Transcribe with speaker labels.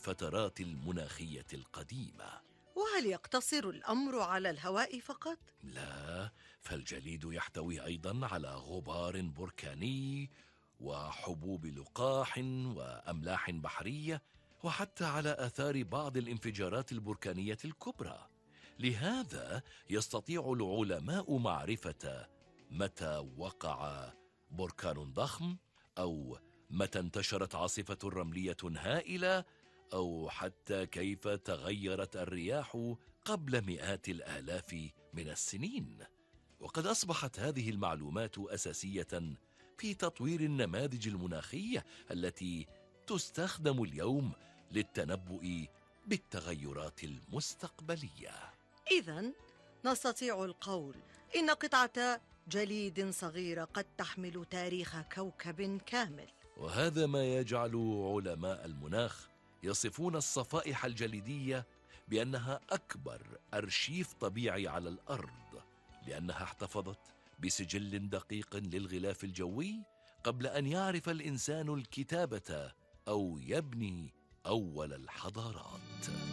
Speaker 1: الفترات المناخية القديمة.
Speaker 2: وهل يقتصر الأمر على الهواء فقط؟
Speaker 1: لا، فالجليد يحتوي أيضا على غبار بركاني وحبوب لقاح وأملاح بحرية، وحتى على آثار بعض الانفجارات البركانية الكبرى. لهذا يستطيع العلماء معرفة متى وقع بركان ضخم، أو متى انتشرت عاصفة رملية هائلة، أو حتى كيف تغيرت الرياح قبل مئات الآلاف من السنين. وقد أصبحت هذه المعلومات أساسية في تطوير النماذج المناخية التي تستخدم اليوم للتنبؤ بالتغيرات المستقبلية.
Speaker 2: إذن نستطيع القول إن قطعة جليد صغيرة قد تحمل تاريخ كوكب كامل.
Speaker 1: وهذا ما يجعل علماء المناخ يصفون الصفائح الجليدية بأنها أكبر أرشيف طبيعي على الأرض، لأنها احتفظت بسجل دقيق للغلاف الجوي قبل أن يعرف الإنسان الكتابة أو يبني أول الحضارات.